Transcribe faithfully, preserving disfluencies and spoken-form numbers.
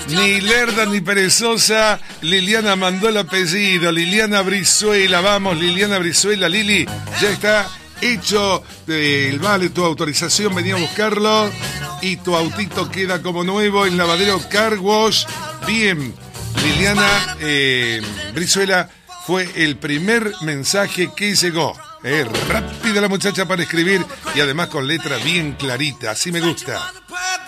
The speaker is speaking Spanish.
Ni lerda ni perezosa, Liliana mandó el apellido, Liliana Brizuela, vamos Liliana Brizuela, Lili, ya está hecho el vale, tu autorización, venía a buscarlo y tu autito queda como nuevo en Lavadero Car Wash. Bien, Liliana eh, Brizuela fue el primer mensaje que llegó. Eh, rápida la muchacha para escribir y además con letra bien clarita, así me gusta.